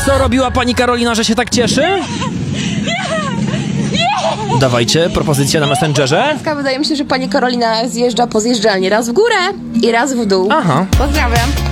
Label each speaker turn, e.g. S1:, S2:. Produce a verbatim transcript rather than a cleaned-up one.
S1: Co robiła pani Karolina, że się tak cieszy? Dawajcie, propozycja na Messengerze.
S2: Wydaje mi się, że pani Karolina zjeżdża po zjeżdżalni raz w górę i raz w dół.
S1: Aha.
S2: Pozdrawiam.